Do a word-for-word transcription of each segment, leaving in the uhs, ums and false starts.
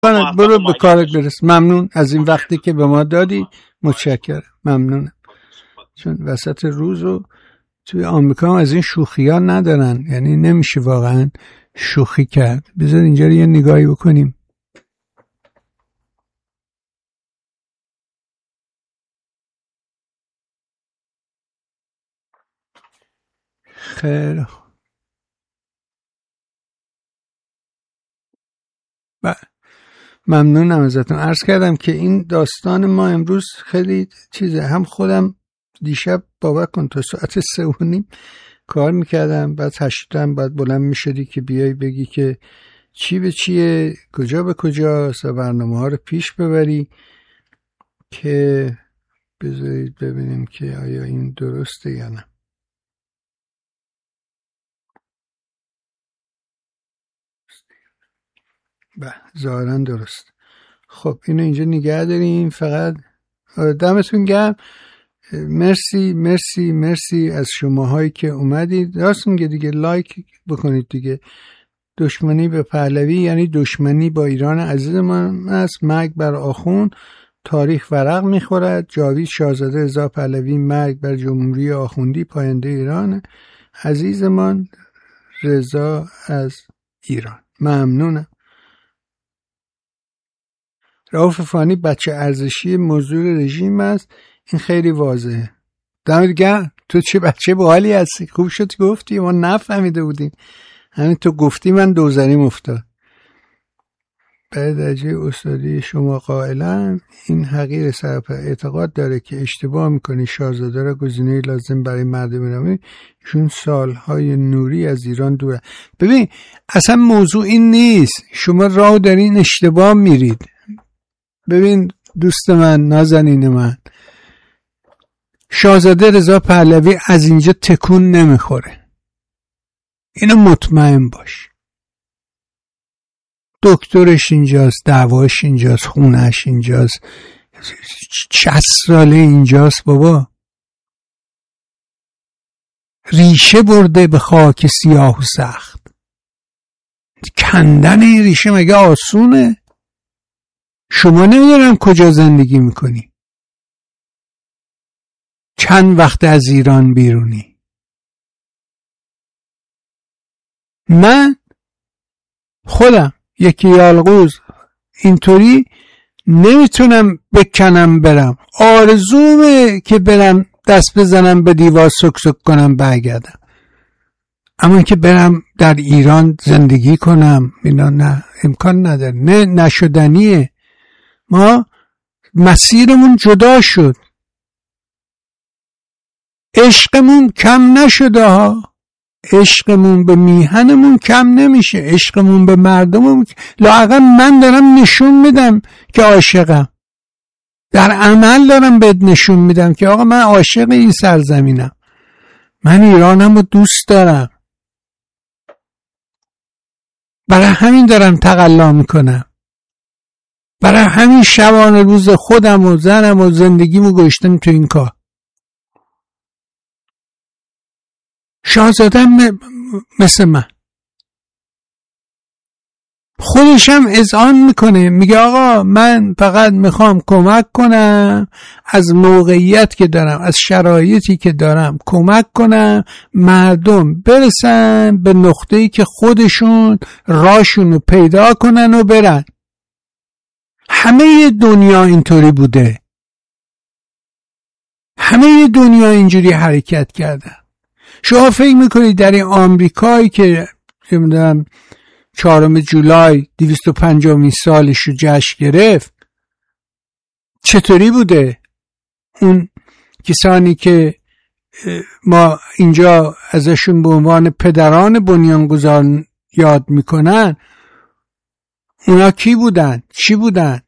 برو به کارت برس. ممنون از این وقتی که به ما دادی، متشکرم، ممنونم. چون وسط روز رو توی آمریکا هم از این شوخی ها ندارن، یعنی نمیشه واقعا شوخی کرد. بذار اینجا رو یه نگاهی بکنیم. خیر ب... ممنونم ازتون. عرض کردم که این داستان ما امروز خیلی چیزه. هم خودم دیشب باور کن تا ساعت سه و نیم کار میکردم، بعد هشتم بعد بلند میشدی که بیای بگی که چی به چیه، کجا به کجاست و برنامه ها رو پیش ببری. که بذارید ببینیم که آیا این درسته یا نه. به ظاهرا درست. خب اینو اینجا نگه داریم. فقط دمتون گرم. مرسی مرسی مرسی از شماهایی که اومدید. راست میگه دیگه، لایک بکنید دیگه. دشمنی به پهلوی یعنی دشمنی با ایران عزیزمان است. مرگ بر آخوند، تاریخ ورق میخورد. جاوید شاهزاده رضا پهلوی، مرگ بر جمهوری آخوندی، پاینده ایران عزیزمان رضا از ایران. ممنونم. رؤوف فانی، بچه ارزشی موضوع رژیم است. این خیلی واضحه. دمت گرم. تو چه بچه باحالی هستی. خوب شد گفتی، ما نفهمیده بودیم. همین تو گفتی من دوزنیم افتاد. به درجه استادی شما قائلم. این حقیر سرپر اعتقاد داره که اشتباه میکنی. شاهزاده را گزینه لازم برای مردم ایرانی، ایشون سالهای نوری از ایران دوره. ببین اصلا موضوع این نیست. شما راه دارین اشتباه میرید. ببین دوست من، نازنین من، شاهزاده رضا پهلوی از اینجا تکون نمیخوره. اینو مطمئن باش. دکترش اینجاست، دعواش اینجاست، خونش اینجاست، شصت ساله اینجاست. بابا ریشه برده به خاک سیاه و سخت. کندن این ریشه مگه آسونه؟ شما نمیدونم کجا زندگی میکنی، چند وقت از ایران بیرونی. من خودم یکی یالغوز اینطوری نمیتونم بکنم برم. آرزومه که برم دست بزنم به دیوار سک سک کنم برگردم، اما که برم در ایران زندگی کنم اینا نه، امکان نداره. نه نشدنیه. ما مسیرمون جدا شد، عشقمون کم نشده ها. عشقمون به میهنمون کم نمیشه، عشقمون به مردممون. لااقل من دارم نشون میدم که عاشقم، در عمل دارم بهت نشون میدم که آقا من عاشق این سرزمینم، من ایرانم رو دوست دارم. برای همین دارم تقلا میکنم، برای همین شبانه روز خودم و زنم و زندگیمو گذاشتم تو این کار. شاهزاده م... مثل من خودشم اذعان میکنه، میگه آقا من فقط میخوام کمک کنم، از موقعیت که دارم، از شرایطی که دارم کمک کنم مردم برسن به نقطه‌ای که خودشون راشونو پیدا کنن و برن. همه دنیا اینطوری بوده، همه دنیا اینجوری حرکت کردن. شما فکر میکنید در این آمریکایی که نمیدونم چهارم جولای دویست و پنجمین سالش رو جشن گرفت چطوری بوده؟ اون کسانی که ما اینجا ازشون به عنوان پدران بنیانگذار یاد میکنن، اونا کی بودن؟ چی بودن؟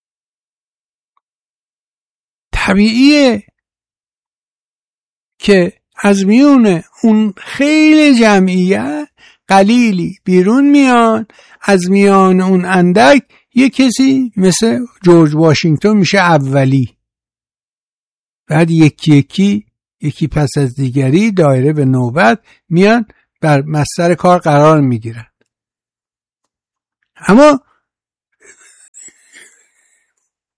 طبیعیه که از میون اون خیلی جمعیت قلیلی بیرون میان، از میان اون اندک یه کسی مثل جورج واشنگتن میشه اولی، بعد یکی یکی یکی پس از دیگری دایره به نوبت میان بر مصدر کار قرار میگیرن. اما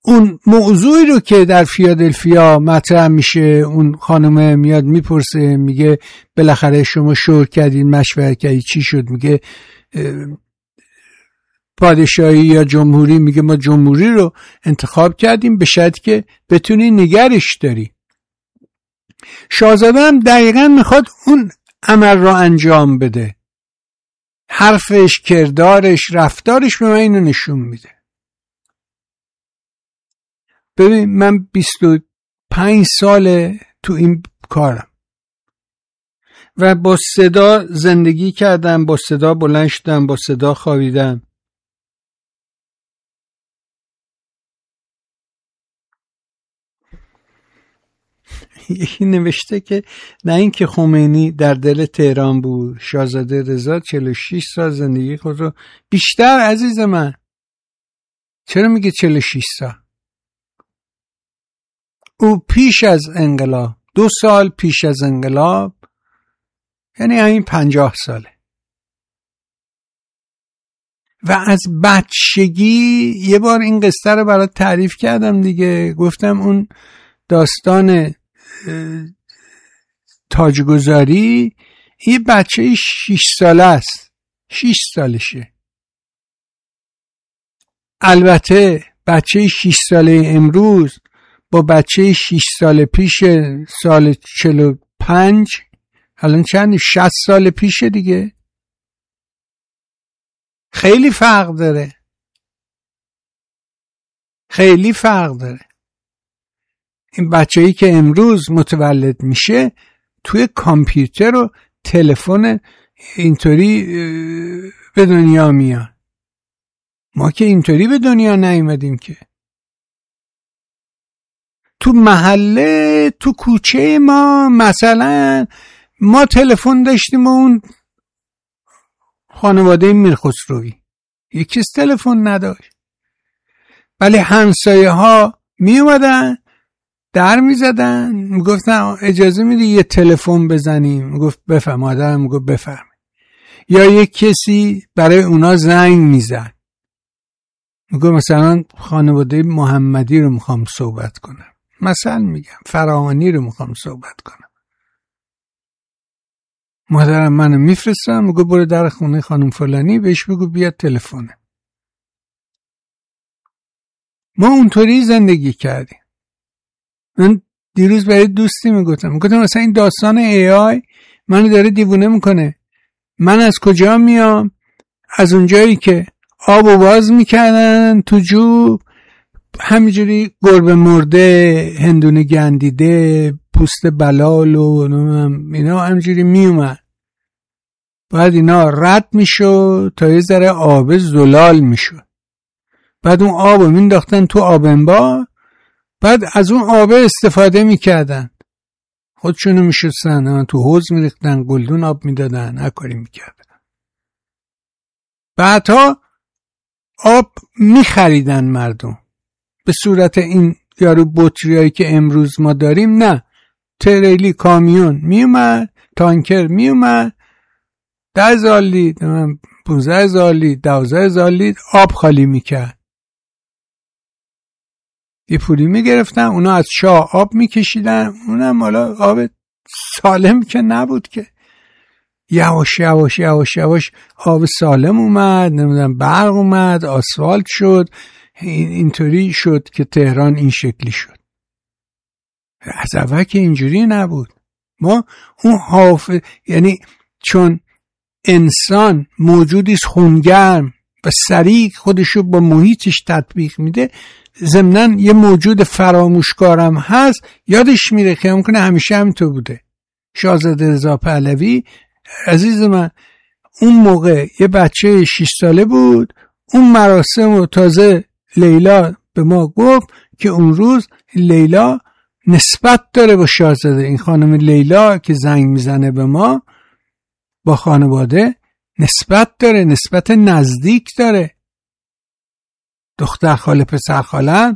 اون موضوعی رو که در فیلادلفیا مطرح میشه، اون خانم میاد میپرسه، میگه بالاخره شما شور کردین، مشورت کردین، چی شد؟ میگه پادشاهی یا جمهوری. میگه ما جمهوری رو انتخاب کردیم به شرطی که بتونی نگرش داری. شاهزاده هم دقیقا میخواد اون عمل رو انجام بده. حرفش، کردارش، رفتارش به من اینو نشون میده. ببین من بیست و پنج ساله تو این کارم و با صدا زندگی کردم، با صدا بلند شدم، با صدا خوابیدم. یکی نوشته که نه این که خمینی در دل تهران بود، شاهزاده رضا چهل و شش سال زندگی خود رو بیشتر. عزیز من چرا میگه چهل و شش سال؟ او پیش از انقلاب، دو سال پیش از انقلاب، یعنی همین پنجاه ساله. و از بچگی یه بار این قصه رو برات تعریف کردم دیگه، گفتم اون داستان تاجگذاری، یه بچه شیش ساله است، شیش سالشه. البته بچه شیش ساله امروز با بچه شیش سال پیش سال چهل و پنج، الان چند؟ شصت سال پیشه دیگه، خیلی فرق داره، خیلی فرق داره. این بچه‌ای که امروز متولد میشه توی کامپیوتر و تلفن اینطوری به دنیا میاد. ما که اینطوری به دنیا نیومدیم که. تو محله، تو کوچه ما مثلا ما تلفن داشتیم و اون خانواده میرخسروی یکیش تلفن نداشت، ولی همسایه ها می اومدن در می زدن، می گفتن اجازه میدی یه تلفن بزنیم؟ می گفت بفهم. مادرم می گفت بفهم. یا یک کسی برای اونا زنگ می زد، می گفت مثلا خانواده محمدی رو میخوام صحبت کنم، مثلا میگم فراهانی رو میخوام صحبت کنم. مادرم منو میفرستم، میگه برو در خونه خانم فلانی بهش بگو بیاد تلفنه. ما اونطوری زندگی کردیم. من دیروز برای دوستی میگفتم میگفتم مثلا این داستان ای آی منو داره دیوونه میکنه. من از کجا میام؟ از اونجایی که آبو باز میکردن تو جوب، همینجوری گربه مرده، هندونه گندیده، پوست بلال و اینا همینجوری میومد. بعد اینا رد میشد تا یه ذره آب زلال میشد. بعد اون آب رو مینداختن تو آب انبار، بعد از اون آب استفاده میکردن، خودشونو میشستن، تو حوض میریختن، گلدون آب میدادن، هر کاری میکردن. بعدها آب میخریدن مردم به صورت این یارو بطریایی که امروز ما داریم. نه، تریلی کامیون میومد، تانکر میومد، ده هزار لیتر، پونزده هزار لیتر، دوازده هزار لیتر آب خالی میکرد. یه پولی میگرفتن، اونا از شاه آب میکشیدن، اونم حالا آب سالم که نبود که. یواش یواش یواش یواش آب سالم اومد، نمیدونم برق اومد، آسفالت شد، اینطوری شد که تهران این شکلی شد. از اول که اینجوری نبود. ما اون حافظ، یعنی چون انسان موجودیست خونگرم و سریع خودشو با محیطش تطبیق میده، ضمناً یه موجود فراموشکارم هست، یادش میره که ممکنه همیشه همینطور بوده. شاهزاده رضا پهلوی عزیز من اون موقع یه بچه شش ساله بود، اون مراسم و تازه لیلا به ما گفت که اون روز لیلا نسبت داره با شاهزاده. این خانم لیلا که زنگ میزنه به ما، با خانواده نسبت داره، نسبت نزدیک داره. دختر خاله پسر خالن،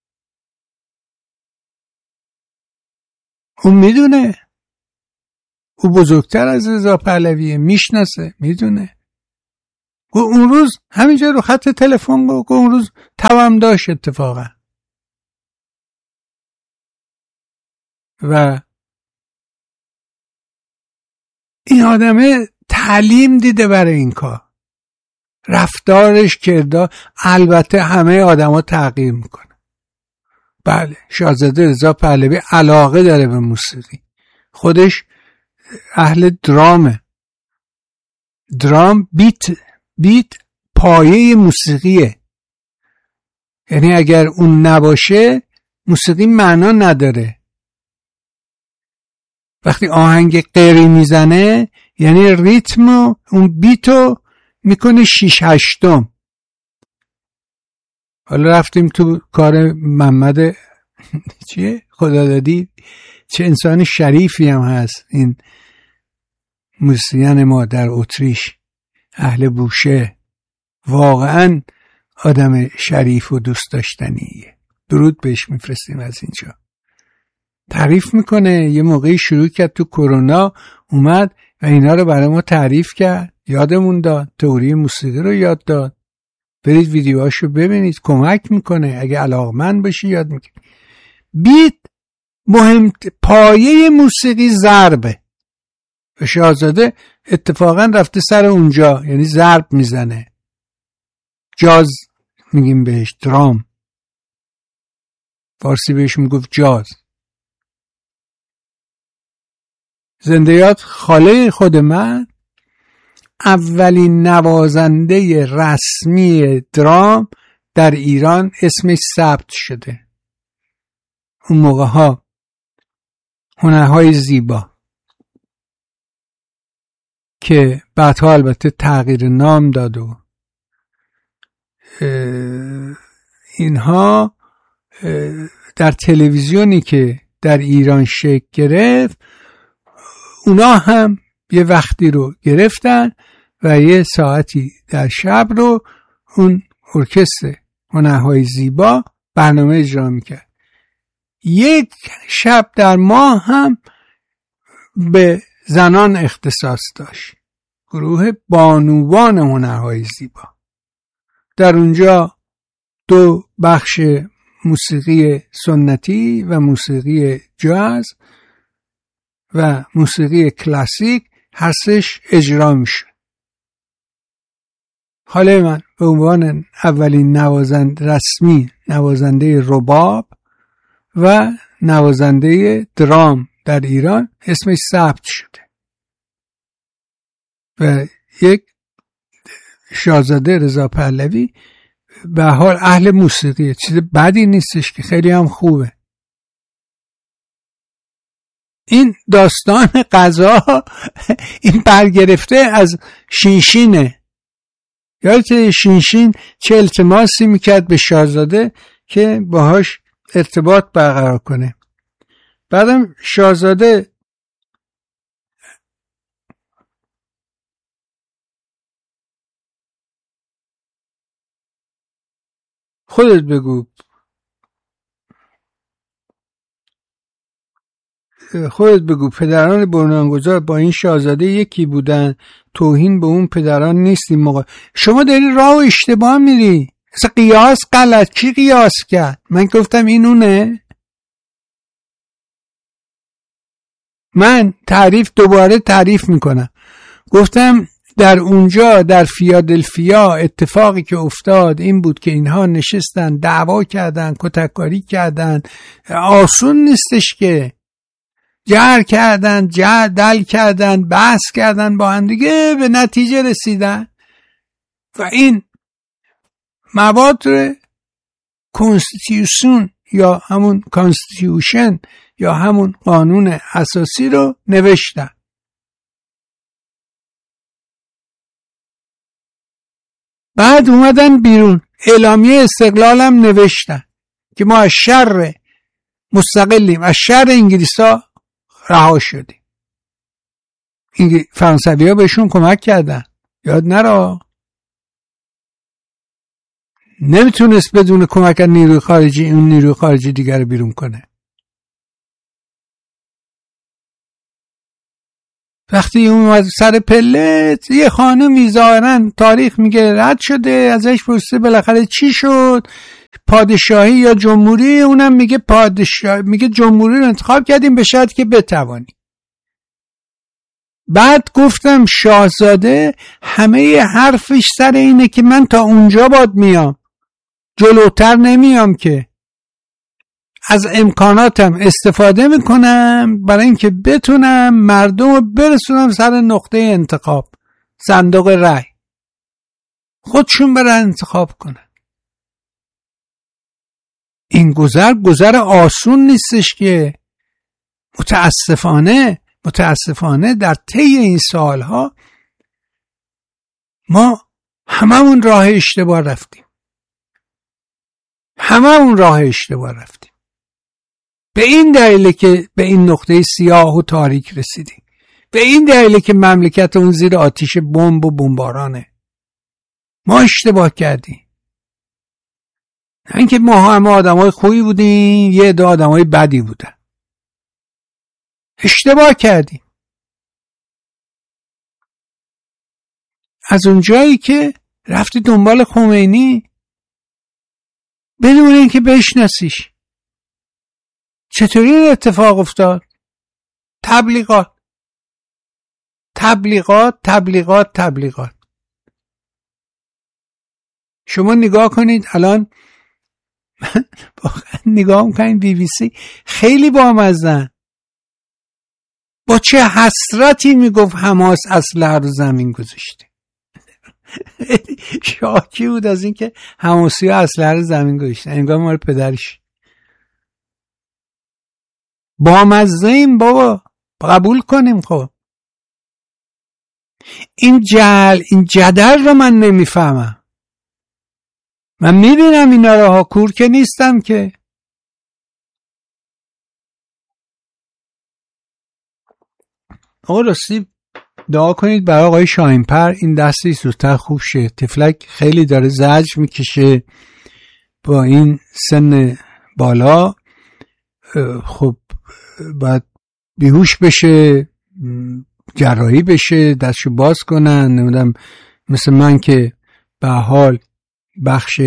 اون میدونه، او بزرگتر از رضا پهلویه، میشناسه، میدونه. و اون روز همینجا رو خط تلفن گفت، اون روز توام داشت اتفاقا. و این آدمه تعلیم دیده برای این کار، رفتارش کردار. البته همه آدما تغییر میکنه. بله شاهزاده رضا پهلوی علاقه داره به موسیقی، خودش اهل درامه. درام بیت بیت پایه موسیقیه، یعنی اگر اون نباشه موسیقی معنا نداره. وقتی آهنگ قری میزنه یعنی ریتم اون بیتو میکنه شیش هشتم. حالا رفتیم تو کار محمد چیه خدادادی، چه انسان شریفی هم هست این موسیقین ما در اتریش، اهل بوشه، واقعا آدم شریف و دوست داشتنیه. درود بهش میفرستیم از اینجا. تعریف میکنه یه موقعی شروع کرد تو کرونا اومد و اینا رو برای ما تعریف کرد، یادمون داد، تئوری موسیقی رو یاد داد. برید ویدیوهاشو ببینید، کمک میکنه. اگه علاقمند باشی یاد میکنه. بیت مهم، پایه موسیقی ضربه و شاهزاده اتفاقا رفته سر اونجا، یعنی ضرب میزنه. جاز میگیم بهش، درام، فارسی بهش میگفت جاز. زنده یاد خاله خود من اولین نوازنده رسمی درام در ایران اسمش ثبت شده. اون موقع ها هنرهای زیبا که بعدها البته تغییر نام داد و اینها در تلویزیونی که در ایران شکل گرفت اونا هم یه وقتی رو گرفتن و یه ساعتی در شب رو اون ارکستر هنرهای زیبا برنامه اجرا میکرد. یک شب در ماه هم به زنان اختصاص داشت، گروه بانوان هنرهای زیبا. در اونجا دو بخش موسیقی سنتی و موسیقی جاز و موسیقی کلاسیک هر سه‌اش اجرا میشه. حالا من به عنوان اولین نوازنده رسمی، نوازنده رباب و نوازنده درام در ایران اسمش ثبت شده و یک شاهزاده رضا پهلوی به حال اهل موسیقیه. چیز بدی نیستش که، خیلی هم خوبه. این داستان قضا این برگرفته از شینشینه. یادت شینشین چه التماسی میکرد به شاهزاده که باهاش ارتباط برقرار کنه. بعدم شاهزاده خودت بگو خودت بگو پدران بنیانگذار با این شاهزاده یکی بودن، توهین به اون پدران نیست این موقع. شما داری راه و اشتباه میری، اصلا قیاس غلط. کی قیاس کرد؟ من گفتم این اونه. من تعریف دوباره تعریف میکنم. گفتم در اونجا در فیلادلفیا اتفاقی که افتاد این بود که اینها نشستن دعوا کردن، کتککاری کردن. آسون نیستش که، جر کردن، جر دل کردن، بحث کردن با هم دیگه، به نتیجه رسیدن و این مواد رو کنستیتیوشن یا همون کانستیتیوشن یا همون قانون اساسی رو نوشتن. بعد اومدن بیرون اعلامیه استقلال هم نوشتن که ما از شر مستقلیم، از شر انگلیسا رها شدیم. این فرانسوی ها بهشون کمک کردن، یاد نرا. نمیتونست بدون کمک نیروی خارجی اون نیروی خارجی دیگر رو بیرون کنه. وقتی اومد سر پله یه خانمی ظاهرا تاریخ میگه رد شده، ازش پرسیده بالاخره چی شد، پادشاهی یا جمهوری، اونم میگه پادشاه، میگه جمهوری رو انتخاب کردیم به شرط که بتوانی. بعد گفتم شاهزاده همه حرفش سر اینه که من تا اونجا باد میام، جلوتر نمیام، که از امکاناتم استفاده میکنم برای اینکه بتونم مردم رو برسونم سر نقطه انتخاب، صندوق رای، خودشون برن انتخاب کنن. این گذر گذر آسون نیستش که متاسفانه متاسفانه در طی این سالها ما هممون راه اشتباه رفتیم، هممون راه اشتباه رفتیم. به این دلیله که به این نقطه سیاه و تاریک رسیدیم، به این دلیله که مملکت اون زیر آتیش بمب و بمبارانه. ما اشتباه کردیم. اینکه ما هم آدمای خوبی بودیم، یه عده آدمای بدی بودن. اشتباه کردیم. از اونجایی که رفتی دنبال خمینی بدون اینکه بشناسیش، چطوری این اتفاق افتاد؟ تبلیغات تبلیغات تبلیغات تبلیغات. شما نگاه کنید الان نگاه میکنید بی بی سی خیلی بامزن، با چه حسرتی میگفت حماس اسلحه رو زمین گذاشته. شاکی بود از اینکه حماسی ها اسلحه رو زمین گذاشته، انگار مال پدرش. بامزه ایم بابا، قبول کنیم. خب این جهل، این جدل رو من نمیفهمم. من میبینم اینا رو ها، کور که نیستم که. آقا راستی دعا کنید برای آقای شاهین‌پر، این دستی زودتر خوب شه. تفلک خیلی داره زجر میکشه با این سن بالا. خب باید بیهوش بشه، جراحی بشه، دستشو باز کنن، نمیدونم مثل من که به حال بخش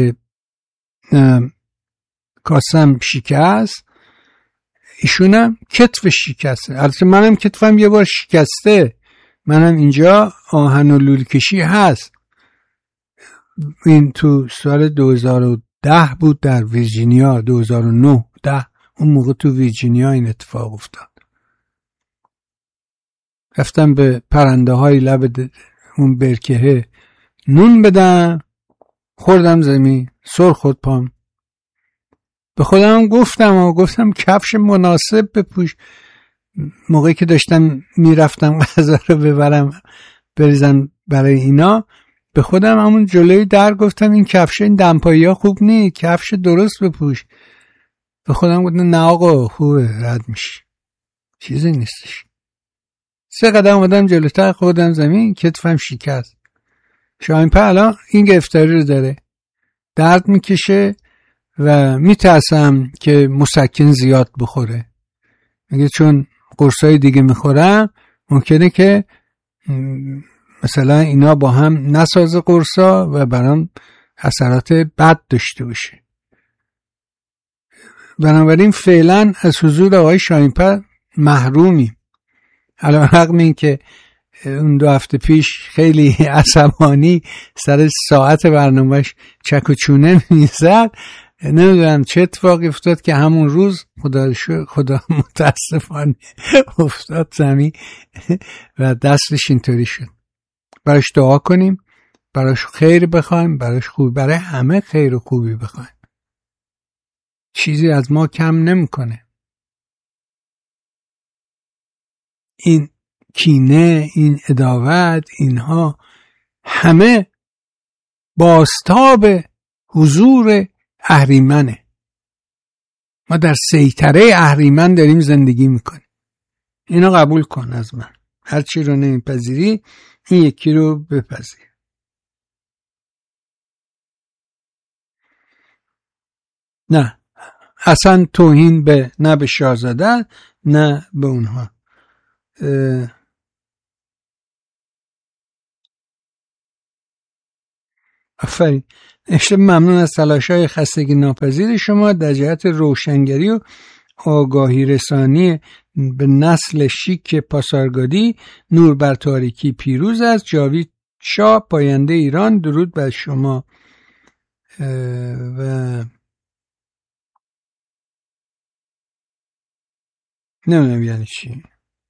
کاسم شکست، ایشونم کتف شکسته. البته منم کتفم یه بار شکسته، منم اینجا آهن و لوله کشی هست. این تو سال دو هزار و ده بود در ویرجینیا، دو هزار و نه ده، اون موقع تو ویرجینیا این اتفاق افتاد. رفتم به پرنده های لب اون برکه نون بدم، خوردم زمین، سر خود پام. به خودم گفتم و گفتم کفش مناسب بپوش. موقعی که داشتم میرفتم غذا رو ببرم بریزم برای اینا، به خودم همون جلوی در گفتم این کفش، این دمپایی ها خوب نی، کفش درست بپوش. به خودم گفتم نه آقا خوبه، رد میشی، چیزی نیستش. سه قدم اومدم جلوتر، خوردم زمین، کتفم شکست. شاهین‌پر الان این گرفتاری رو داره، درد میکشه و میترسم که مسکن زیاد بخوره. میگه چون قرصای دیگه میخورم ممکنه که مثلا اینا با هم نسازه قرصا و برام اثرات بد داشته باشه. بنابراین فعلا از حضور آقای شاهین‌پر محرومیم. علاوه رغم این که اون دو هفته پیش خیلی عصبانی سر ساعت برنامهش چک و چونه میزد، نمیدونم چه اتفاقی افتاد که همون روز خدا خدا متاسفانه افتاد زمین و دستش اینطوری شد. براش دعا کنیم، براش خیر بخوایم، براش خوبی، برای همه خیر و خوبی بخوایم. چیزی از ما کم نمیکنه. این کینه، این عداوت، اینها همه بازتاب حضور اهریمنه. ما در سیطره اهریمن داریم زندگی میکنیم. اینو قبول کن از من. هر چی رو نمیپذیری این یکی رو بپذیر. نه اصلا توهین به نه به شاهزاده نه به اونها. آفرین. نوشته ممنون از تلاش‌های خستگی ناپذیر شما در جهت روشنگری و آگاهی رسانی به نسل شیک پاسارگادی. نور بر تاریکی پیروز است. جاوید شاه، پاینده ایران. درود بر شما. و نمیدونم یعنی چی.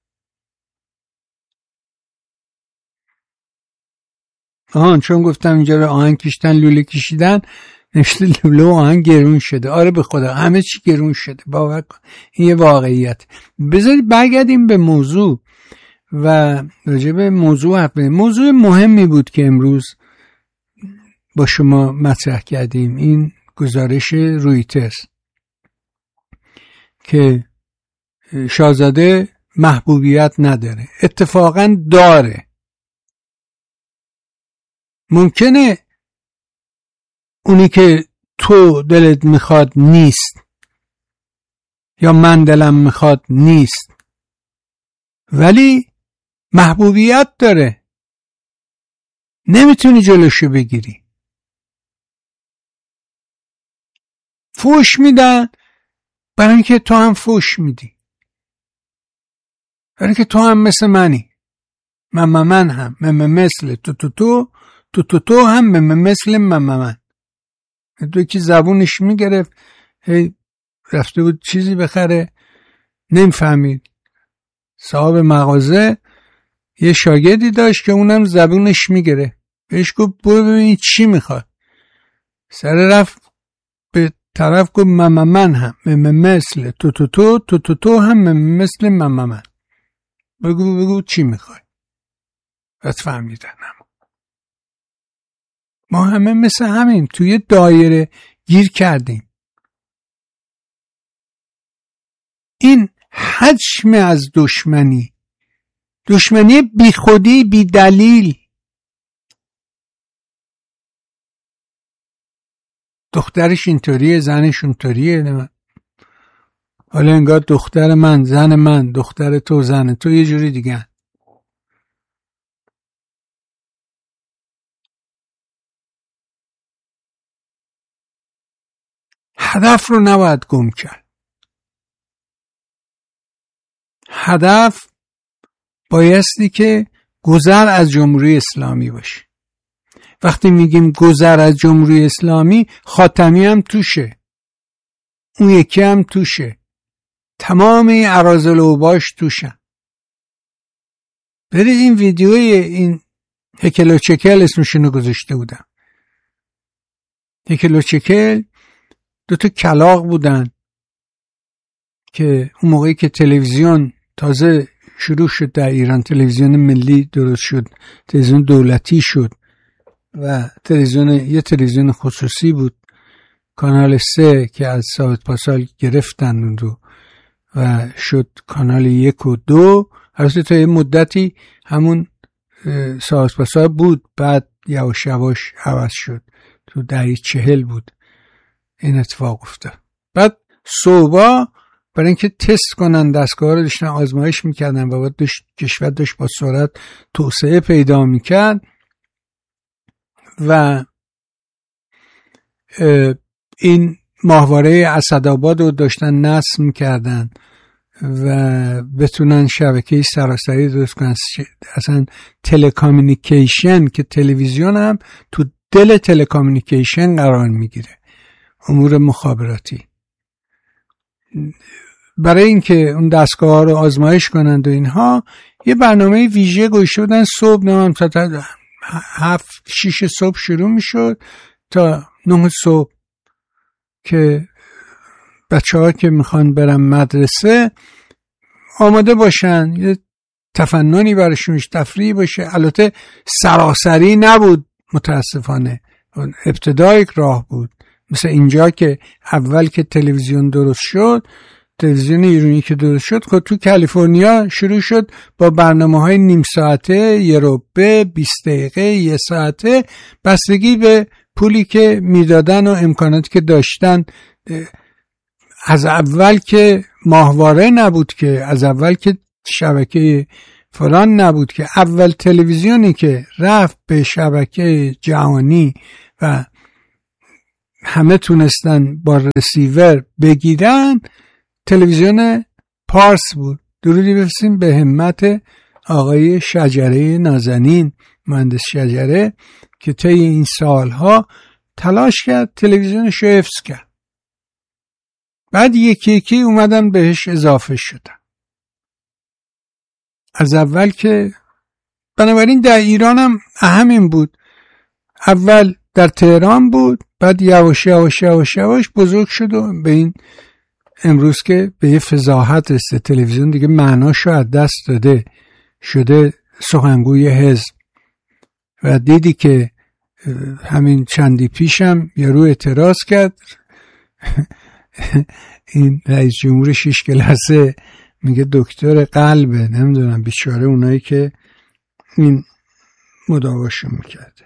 آهان چون گفتم اینجا رو آهنگ کشیدن، لوله کشیدن، نشته لوله و آهنگ گرون شده. آره به خدا همه چی گرون شده، باور کن این یه واقعیت. بذارید برگردیم به موضوع و راجع به موضوع حرف بزنیم. موضوع مهمی بود که امروز با شما مطرح کردیم، این گزارش رویترز که شاهزاده محبوبیت نداره. اتفاقا داره. ممکنه اونی که تو دلت میخواد نیست یا من دلم میخواد نیست، ولی محبوبیت داره، نمیتونی جلوشو بگیری. فوش میدن برای اینکه تو هم فوش میدی، برای اینکه تو هم مثل منی، من من من هم من مثل تو تو تو تو تو تو هم من مثل من من. تو که زبونش میگرفت، هی رفته بود چیزی بخره نمیفهمید. صاحب مغازه یه شاگردی داشت که اونم زبونش میگره، بهش گفت برو ببین چی میخواد. سر رفت به طرف گفت من من هم من مثل تو تو تو تو تو تو هم من مثل من من. بگو بگو چی میخوای. بس فهمیدن. هم ما همه مثل همین توی دایره گیر کردیم. این حجم از دشمنی، دشمنی بی خودی بی دلیل. دخترش اینطوریه، زنش اونطوریه. حالا انگار دختر من زن من، دختر تو زن تو یه جوری دیگه. هدف رو نباید گم کرد. هدف بایستی که گذر از جمهوری اسلامی باشه. وقتی میگیم گذر از جمهوری اسلامی، خاتمی هم توشه، اون یکی هم توشه، تمام اراذل و باش توشن. برید این ویدیوی این هکل و چکل اسمشونو گذاشته بودم. هکل و چکل دوتا کلاغ بودن که اون موقعی که تلویزیون تازه شروع شد در ایران، تلویزیون ملی درست شد، تلویزیون دولتی شد و تلویزیون یه تلویزیون خصوصی بود، کانال سه که از ساعت پاسال گرفتن اون رو و شد کانال یک و دو. البته تا یه مدتی همون ساعت پاسال بود، بعد یواش یواش عوض شد، تو دهه چهل بود این اتفاق افتاد. بعد صوبا برای اینکه تست کنن دستگاه رو داشتن آزمایش میکردن و بعد داشت کشور داشت با سرعت توسعه پیدا میکرد و این ماهواره اسدآباد رو داشتن نصب میکردن و بتونن شبکه سراسری درست کنن. اصلا تلکامیونیکیشن که تلویزیون هم تو دل تلکامیونیکیشن قرار میگیره، امور مخابراتی. برای اینکه اون دستگاه ها رو آزمایش کنند و اینها یه برنامه ویژه گذاشته بودن. صبح نمیم تا هفت شیش صبح شروع میشد تا نه صبح که بچه ها که میخوان برن مدرسه آماده باشن، یه تفننی براشون تفریحی باشه. البته سراسری نبود متاسفانه، ابتدای راه بود. مثل اینجا که اول که تلویزیون درست شد، تلویزیون ایرانی که درست شد، خود تو کالیفرنیا شروع شد با برنامه‌های نیم ساعته، یه ربع، بیست دقیقه، یه ساعته، بستگی به پولی که میدادن و امکاناتی که داشتن. از اول که ماهواره نبود، که از اول که شبکه فلان نبود، که اول تلویزیونی که رفت به شبکه جهانی و همه تونستن با رسیور بگیرن، تلویزیون پارس بود. درودی بفرستیم به همت آقای شجره نازنین، مهندس شجره، که طی این سالها تلاش کرد تلویزیونش رو حفظ کرد. بعد یکی یکی اومدن بهش اضافه شدن. از اول که بنابراین در ایران هم همین بود. اول در تهران بود، بعد یواش یواش یواش یواش بزرگ شد و به این امروز که به یه فضاحت رسیده. تلویزیون دیگه معناشو از دست داده، شده سخنگوی حزب. و دیدی که همین چندی پیشم یارو اعتراض کرد این رئیس جمهور شش کلاسه، میگه دکتر قلبه، نمیدونم بیچاره اونایی که این مداواشو میکرده.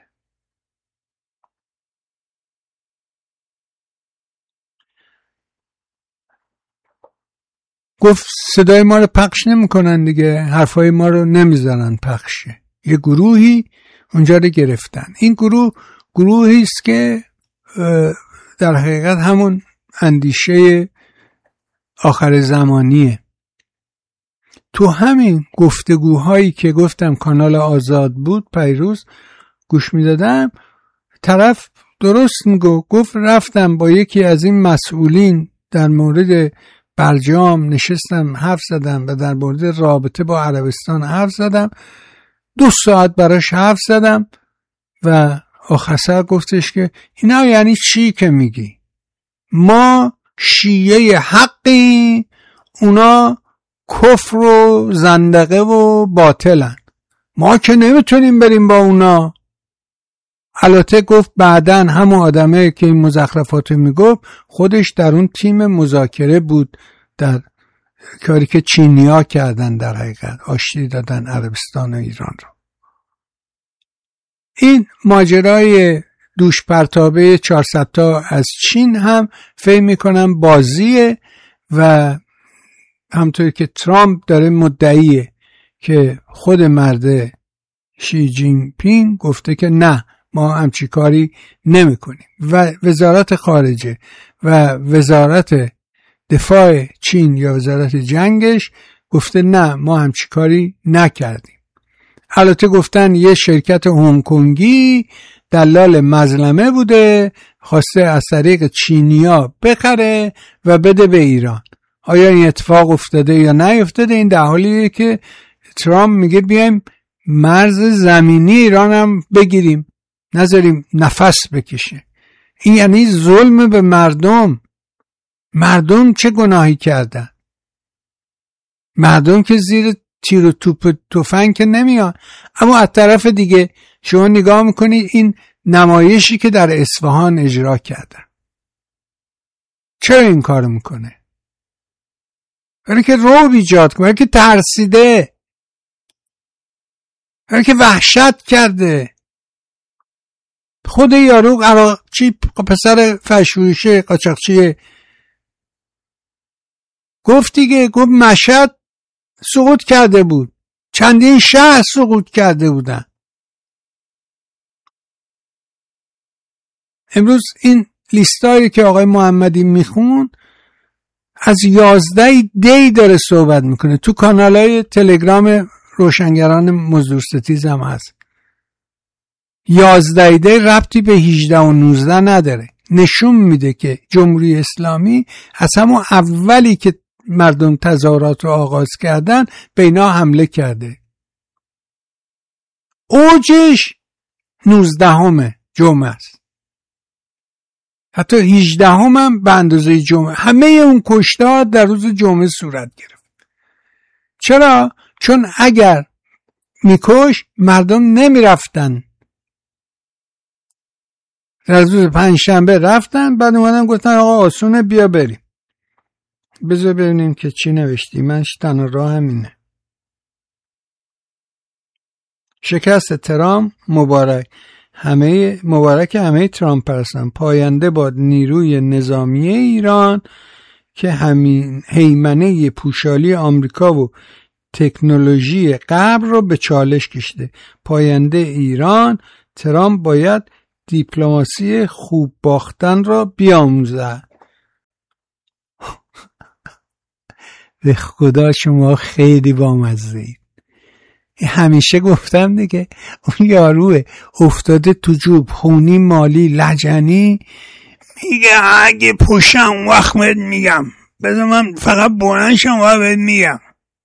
گفت صدای ما رو پخش نمیکنن دیگه، حرفای ما رو نمیذارن پخشه. یه گروهی اونجا رو گرفتن. این گروه گروهی است که در حقیقت همون اندیشه آخر زمانیه. تو همین گفتگوهایی که گفتم کانال آزاد بود پیروز گوش میدادم، طرف درست میگو، گفت رفتم با یکی از این مسئولین در مورد برجام نشستم حرف زدم و در مورد رابطه با عربستان حرف زدم، دو ساعت براش حرف زدم و آخر گفتش که اینا یعنی چی که میگی؟ ما شیعه حقی، اونا کفر و زندقه و باطلن، ما که نمیتونیم بریم با اونا. البته گفت بعدن همون آدمه که این مزخرفاتو میگفت خودش در اون تیم مذاکره بود، در کاری که چینیا کردن، در حقیقت آشتی دادن عربستان و ایران رو. این ماجرای دوش پرتابه چهارصد تا از چین هم فکر میکنم بازیه و همطور که ترامپ داره مدعیه که خود مرد شی جین پینگ گفته که نه ما همچی کاری نمی کنیم و وزارت خارجه و وزارت دفاع چین یا وزارت جنگش گفته نه ما همچی کاری نکردیم. البته گفتن یه شرکت هنگ کنگی دلال مظلمه بوده، خواسته از طریق چینیا بخره و بده به ایران. آیا این اتفاق افتاده یا نیفتاده؟ این در حالیه که ترامپ میگه بیایم مرز زمینی ایران هم بگیریم، نذاریم نفس بکشه. این یعنی ظلم به مردم. مردم چه گناهی کردن؟ مردم که زیر تیر و توپ تفنگ که نمیان. اما از طرف دیگه شما نگاه میکنید این نمایشی که در اصفهان اجرا کردن، چرا این کار میکنه؟ برای که رعب ایجاد کنه، برای که ترسیده، برای که وحشت کرده. خود یارو عراقچی پسر فشویشه قاچاقچیه گفت دیگه، گفت مشهد سقوط کرده بود، چندین شهر سقوط کرده بودن. امروز این لیستایی که آقای محمدی میخون از یازده دی داره صحبت میکنه. تو کانالای تلگرام روشنگران مزدور ستیز هم هست. یازده دی ربطی به هجده و نوزده نداره. نشون میده که جمهوری اسلامی از همون اولی که مردم تظاهرات رو آغاز کردن به اینا حمله کرده. اوجش نوزدهم جمعه است، حتی هجدهم هم به اندازه جمعه. همه اون کشتار در روز جمعه صورت گرفت. چرا؟ چون اگر میکش مردم نمیرفتن. در روز پنجشنبه رفتن، بعد اومدن گفتن آقا آسونه بیا بریم. بذار ببینیم که چی نوشتی. من تنها راه همینه. شکست ترامپ مبارک. همه مبارک همه ترامپ هستن. پاینده باد نیروی نظامی ایران که همین هیمنه پوشالی آمریکا و تکنولوژی غرب رو به چالش کشیده. پاینده ایران. ترامپ باید دیپلماسی خوب باختن را بیاموزد. به خدا شما خیلی بامزه‌اید. همیشه گفتم دیگه، اون یاروه افتاده تو جوب خونی مالی لجنی، میگه اگه پوشم وقت بهت میگم، بذار من فقط بلندشم و بهت میگم.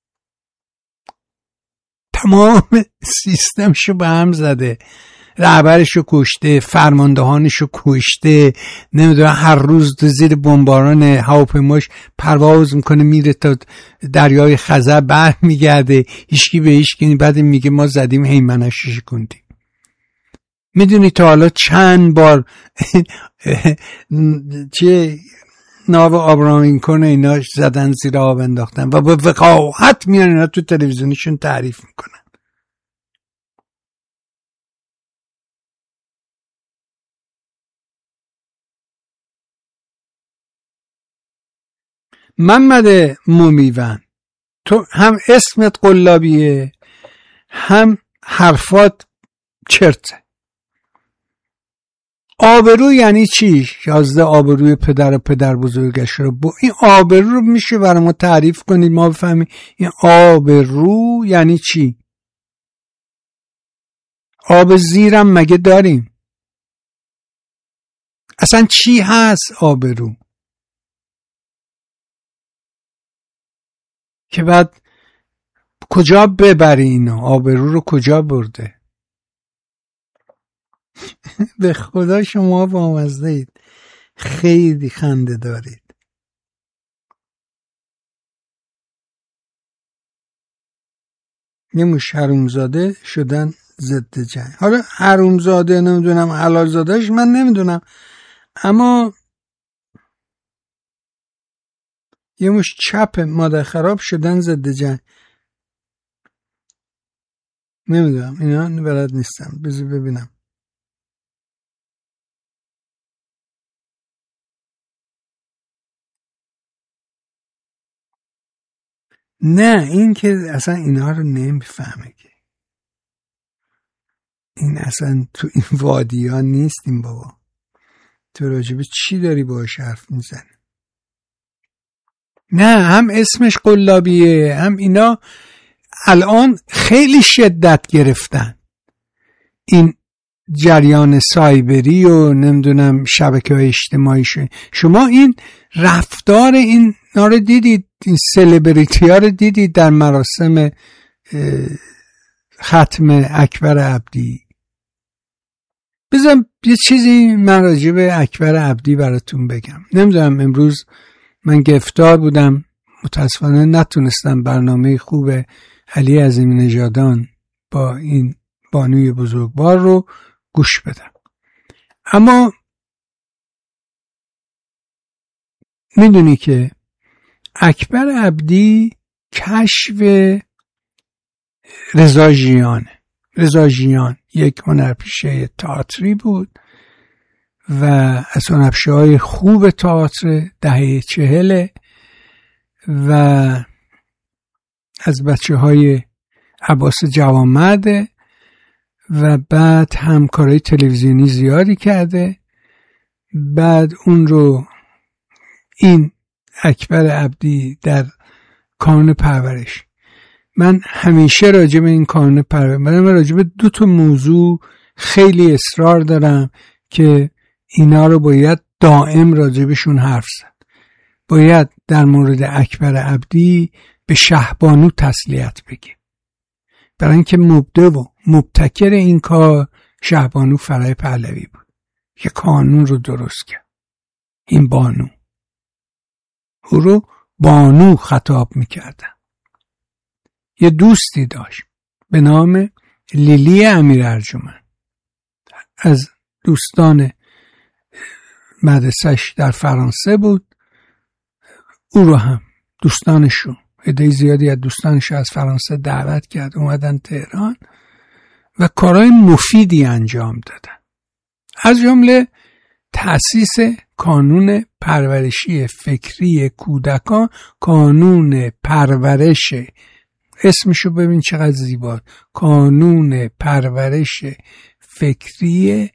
تمام سیستمشو به هم زده، رهبرشو کشته، فرماندهانشو کشته، نمیدونم هر روز تو زیر بمباران هواپیماش پرواز میکنه میره تا دریای خزر بر میگرده، هیچکی به هیچکی، بعد میگه ما زدیم هیمنه‌شو شکوندیم. میدونی تا حالا چند بار چه ناو آبراهام لینکلن اینا زدن زیر آب انداختن و به وقاحت میان اینا تو تلویزیونشون تعریف میکنن. محمد مومیون، تو هم اسمت قلابیه هم حرفات چرته. آبرو یعنی چی؟ یازده آبروی پدر و پدر بزرگش رو با این آبرو رو میشه برای ما تعریف کنید ما بفهمیم این آبرو یعنی چی؟ آب زیرم مگه داریم؟ اصلا چی هست آبرو؟ که بعد کجا ببری اینو؟ آبرو رو کجا برده؟ به خدا شما بامزه اید، خیلی خنده دارید. یه مش حرومزاده شدن ضد جنگ. حالا حرومزاده نمیدونم حلال زادهش من نمیدونم، اما یه مش چپ ماده خراب شدن ضد جنگ. نمیدونم اینا بلد نیستم، بذار ببینم. نه این که اصلا اینا رو نمیفهمه که این اصلا تو این وادی ها نیستیم بابا. تو راجبه چی داری باهاش حرف میزنی؟ نه هم اسمش قلابیه هم اینا الان خیلی شدت گرفتن، این جریان سایبری و نمیدونم شبکه های اجتماعی شد. شما این رفتار این نا رو دیدید، این سلبریتی ها رو دیدید در مراسم ختم اکبر عبدی. بذارم یه چیزی من راجع به اکبر عبدی براتون بگم. نمیدونم امروز من گرفتار بودم، متاسفانه نتونستم برنامه خوب علی عظیمی نژادان با این بانوی بزرگوار رو گوش بدم، اما میدونی که اکبر عبدی کشف رضا ژیانه. رضا ژیان یک هنرپیشه تئاتری بود و از هنرپیشه‌های خوب تئاتر دهه چهله و از بچه های عباس جوانمرده و بعد هم کارهای تلویزیونی زیادی کرده. بعد اون رو این اکبر عبدی در کانون پرورش، من همیشه راجع به این کانون پرورش، من راجع به دو تا موضوع خیلی اصرار دارم که اینا رو باید دائم راجع بهشون حرف زد. باید در مورد اکبر عبدی به شهبانو تسلیت بگیم، برای اینکه مبدع و مبتکر این کار شهبانو فرای پهلوی بود که قانون رو درست کرد. این بانو او رو بانو خطاب میکردن. یه دوستی داشت به نام لیلی امیر ارجمند، از دوستان مدرسه‌اش در فرانسه بود. او رو هم دوستانشو عده زیادی از دوستانش از فرانسه دعوت کرد اومدن تهران و کارهای مفیدی انجام دادن، از جمله تأسیس کانون پرورشی فکری کودکان. کانون پرورش، اسمشو ببین چقدر زیبا، کانون پرورش فکری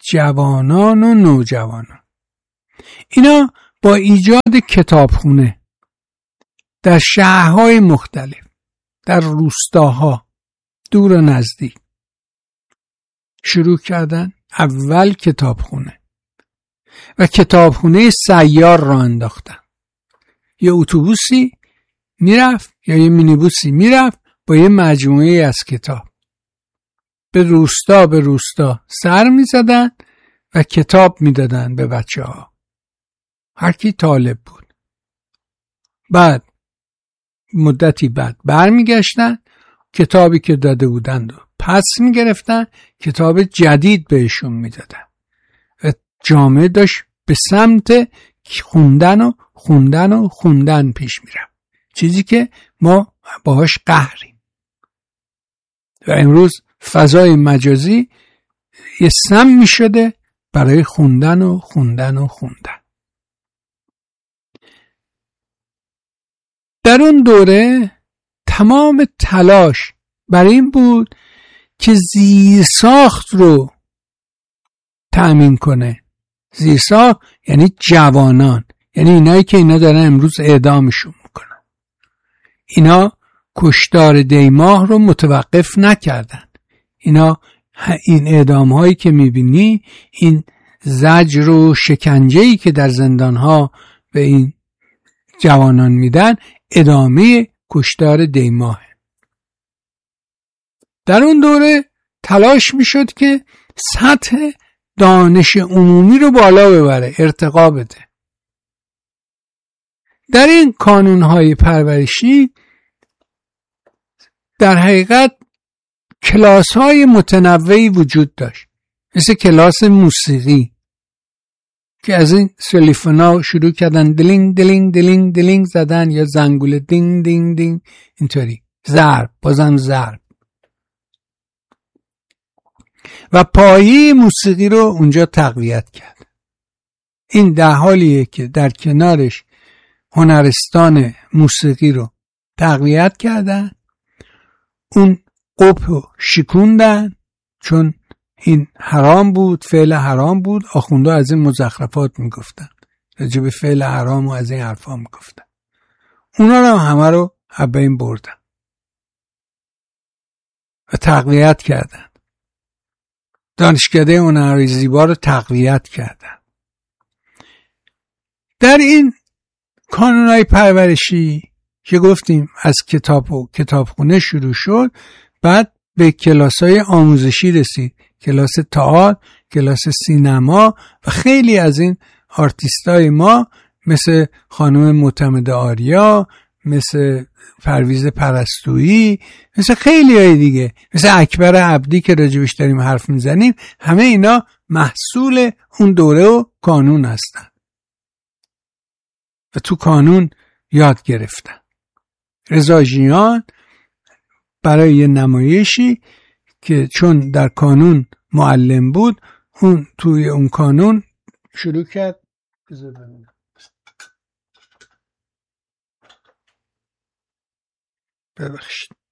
جوانان و نوجوانان. اینا با ایجاد کتابخونه در شهرهای مختلف، در روستاها دور و نزدیک شروع کردن اول کتابخونه و کتابخونه سیار را انداختن. یه اتوبوسی میرفت یا یه مینیبوسی میرفت با یه مجموعه از کتاب به روستا به روستا سر میزدن و کتاب میدادن به بچه ها، هر کی طالب بود. بعد مدتی بعد برمیگشتن، کتابی که داده بودن رو پس میگرفتن، کتاب جدید بهشون میدادن و جامعه داشت به سمت خوندن و خوندن و خوندن پیش میرفت، چیزی که ما باهاش قهریم. و امروز فضای مجازی یه سمی شده برای خوندن و خوندن و خوندن. در اون دوره تمام تلاش برای این بود که زیرساخت رو تأمین کنه. زیرساخت یعنی جوانان، یعنی اینایی که اینا دارن امروز اعدامشون میکنن. اینا کشتار دیماه رو متوقف نکردن. اینا این اعدام هایی که میبینی، این زجر و شکنجه‌ای که در زندانها به این جوانان میدن، ادامه کشتار دیماه. در اون دوره تلاش میشد که سطح دانش عمومی رو بالا ببره، ارتقا بده. در این کانونهای پرورشی در حقیقت کلاس‌های متنوعی وجود داشت، مثل کلاس موسیقی که از این سلیفونا شروع کردن دلینگ دلینگ دلینگ دلینگ زدن، یا زنگوله دینگ دینگ دینگ، اینطوری ضرب، بازم ضرب، و پایه موسیقی رو اونجا تقویت کرد. این در حالیه که در کنارش هنرستان موسیقی رو تقویت کردن، اون قپ رو شکوندن، چون این حرام بود، فعل حرام بود. آخونده از این مزخرفات میگفتن، راجع به فعل حرام و از این حرفا میگفتن. اونا رو همه رو بین بردن و تقویت کردن. دانشکده هنرهای زیبا رو تقویت کردن. در این کانونهای پرورشی که گفتیم از کتاب و کتابخونه شروع شد، بعد به کلاس‌های آموزشی رسید، کلاس تئاتر، کلاس سینما، و خیلی از این آرتیستای ما مثل خانم معتمده آریا، مثل پرویز پرستویی، مثل خیلی های دیگه، مثل اکبر عبدی که راجبش داریم حرف میزنیم، همه اینا محصول اون دوره و کانون هستن و تو کانون یاد گرفتن. رضا ژیان برای یه نمایشی که چون در کانون معلم بود، اون توی اون کانون شروع کرد ببخشید